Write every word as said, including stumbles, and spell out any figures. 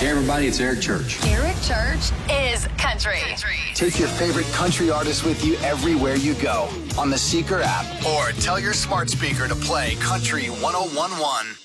Hey, everybody, it's Eric Church. Eric Church is country. country. Take your favorite country artists with you everywhere you go on the Seeker app, or tell your smart speaker to play Country one oh one one.